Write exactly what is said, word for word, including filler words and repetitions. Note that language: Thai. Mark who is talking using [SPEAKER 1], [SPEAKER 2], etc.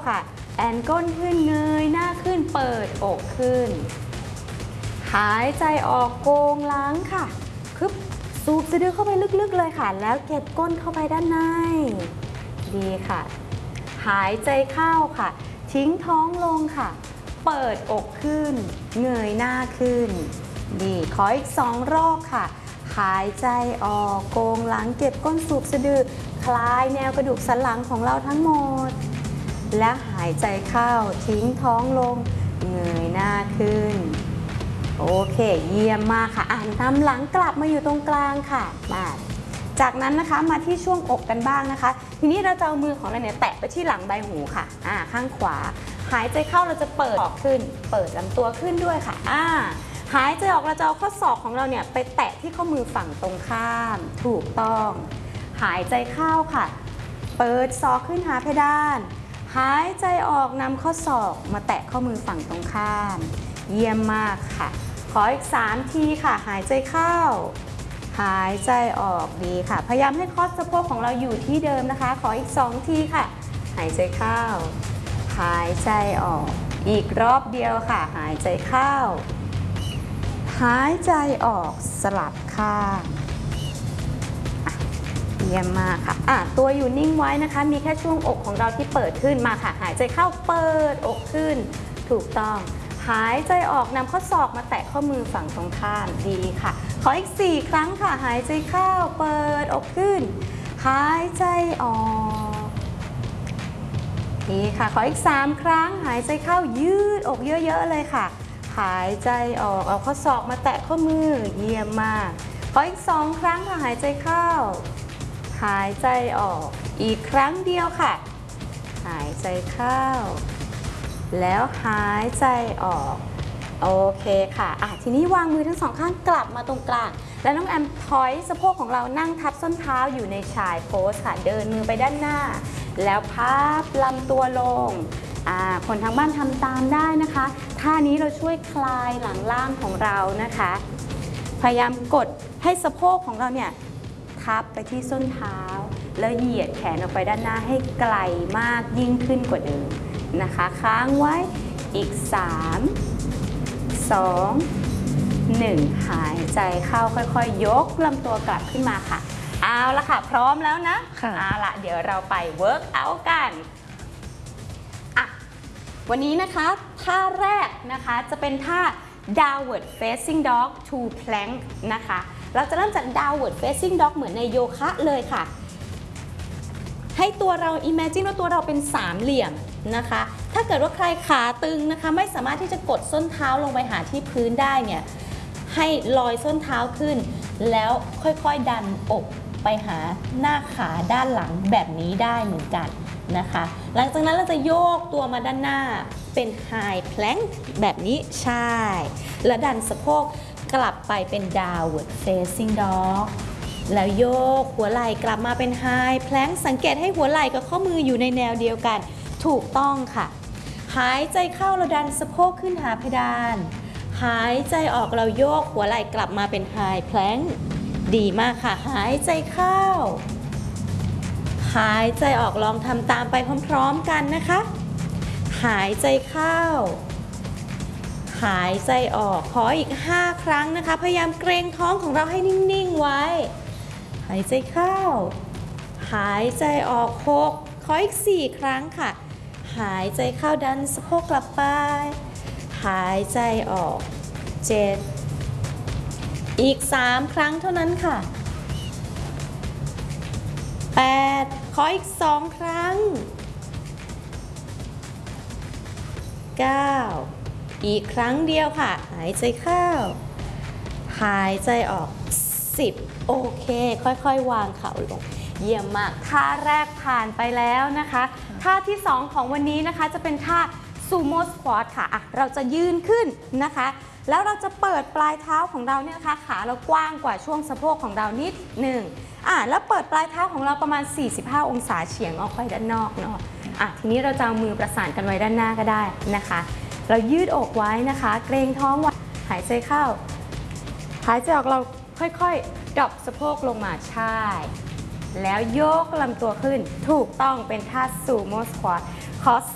[SPEAKER 1] ค่ะแอนก้นขึ้นเงยหน้าขึ้นเปิดอกขึ้นหายใจออกโกงหลังค่ะคึบสูบสะดือเข้าไปลึกๆเลยค่ะแล้วเก็บก้นเข้าไปด้านในดีค่ะหายใจเข้าค่ะทิ้งท้องลงค่ะเปิดอกขึ้นเงยหน้าขึ้นดีขออีกสองรอบค่ะหายใจออกโกงหลังเก็บก้นสูบสะดือคลายแนวกระดูกสันหลังของเราทั้งหมดและหายใจเข้าทิ้งท้องลงเงยหน้าขึ้นโอเคเยี่ยมมากค่ะอ่านนำหลังกลับมาอยู่ตรงกลางค่ะมาจากนั้นนะคะมาที่ช่วงอกกันบ้างนะคะทีนี้เราจะเอามือของเราเนี่ยแตะไปที่หลังใบหูค่ะอ่าข้างขวาหายใจเข้าเราจะเปิดออกขึ้นเปิดลำตัวขึ้นด้วยค่ะอ่าหายใจออกเราจะเอาข้อศอกของเราเนี่ยไปแตะที่ข้อมือฝั่งตรงข้ามถูกต้องหายใจเข้าค่ะเปิดศอกขึ้นหาเพดานหายใจออกนำข้อศอกมาแตะข้อมือฝั่งตรงข้ามเยี่ยมมากค่ะขออีกสามทีค่ะหายใจเข้าหายใจออกดีค่ะพยายามให้ข้อสะโพกของเราอยู่ที่เดิมนะคะขออีกสองทีค่ะหายใจเข้าหายใจออกอีกรอบเดียวค่ะหายใจเข้าหายใจออกสลับข้างเยี่ยมมากค่ะอ่ะตัวอยู่นิ่งไว้นะคะมีแค่ช่วงอกของเราที่เปิดขึ้นมาค่ะหายใจเข้าเปิดอกขึ้นถูกต้องหายใจออกนำข้อศอกมาแตะข้อมือฝั่งตรงข้ามดีค่ะขออีกสี่ครั้งค่ะหายใจเข้าเปิดอกขึ้นหายใจออกดีค่ะขออีกสามครั้งหายใจเข้ายืดอกเยอะๆเลยค่ะหายใจออกเอาข้อศอกมาแตะข้อมือเยี่ยมมากขออีกสองครั้งค่ะหายใจเข้าหายใจออกอีกครั้งเดียวค่ะหายใจเข้าแล้วหายใจออกโอเคค่ะอ่ะทีนี้วางมือทั้งสองข้างกลับมาตรงกลางแล้วน้องแอมถอยสะโพกของเรานั่งทับส้นเท้าอยู่ในชายโพสค่ะเดินมือไปด้านหน้าแล้วพับลำตัวลงอ่าคนทางบ้านทำตามได้นะคะท่านี้เราช่วยคลายหลังล่างของเรานะคะพยายามกดให้สะโพกของเราเนี่ยทับไปที่ส้นเท้าแล้วเหยียดแขนออกไปด้านหน้าให้ไกลมากยิ่งขึ้นกว่าเดิมนะคะค้างไว้อีกสามสองหนึ่งหายใจเข้าค่อยๆ ยกลำตัวกลับขึ้นมาค่ะเอาละค่ะพร้อมแล้วนะเอาละเดี๋ยวเราไปเวิร์กเอาท์กันอ่ะวันนี้นะคะท่าแรกนะคะจะเป็นท่า downward facing dog to plank นะคะเราจะเริ่มจาก downward facing dog เหมือนในโยคะเลยค่ะให้ตัวเรา imagine ว่าตัวเราเป็นสามเหลี่ยมนะคะถ้าเกิดว่าใครขาตึงนะคะไม่สามารถที่จะกดส้นเท้าลงไปหาที่พื้นได้เนี่ยให้ลอยส้นเท้าขึ้นแล้วค่อยๆดันอกไปหาหน้าขาด้านหลังแบบนี้ได้เหมือนกันนะคะหลังจากนั้นเราจะโยกตัวมาด้านหน้าเป็น high plank แบบนี้ใช่แล้วดันสะโพกกลับไปเป็น downward facing dog แล้วโยกหัวไหล่กลับมาเป็น high plank สังเกตให้หัวไหล่กับข้อมืออยู่ในแนวเดียวกันถูกต้องค่ะหายใจเข้าเราดันสะโพกขึ้นหาเพดานหายใจออกเราโยกหัวไหล่กลับมาเป็น high plank ดีมากค่ะหายใจเข้าหายใจออกลองทำตามไปพร้อมๆกันนะคะหายใจเข้าหายใจออกขออีกห้าครั้งนะคะพยายามเกรงท้องของเราให้นิ่งๆไว้หายใจเข้าหายใจออกหกขออีกสี่ครั้งค่ะหายใจเข้าดันสะโพกกลับไปหายใจออกเจ็ดอีกสามครั้งเท่านั้นค่ะแปดขออีกสองครั้งเก้าอีกครั้งเดียวค่ะหายใจเข้าหายใจออกสิบโอเคค่อยๆวางเข่าลงเยี่ยมมากท่าแรกผ่านไปแล้วนะคะท่าที่สองของวันนี้นะคะจะเป็นท่าซูโม่สควอตค่ะอ่ะเราจะยืนขึ้นนะคะแล้วเราจะเปิดปลายเท้าของเราเนี่ยนะคะขาเรากว้างกว่าช่วงสะโพกของเรานิดหนึ่งอ่ะแล้วเปิดปลายเท้าของเราประมาณสี่สิบห้าองศาเฉียงออกไปด้านนอกเนาะอ่ะทีนี้เราจะเอามือประสานกันไว้ด้านหน้าก็ได้นะคะเรายืดอกไว้นะคะเกรงท้องไว้หายใจเข้าหายใจออกเราค่อยๆดรอปสะโพกลงมาใช่แล้วโยกลำตัวขึ้นถูกต้องเป็นท่าซูโม่สควอตขอ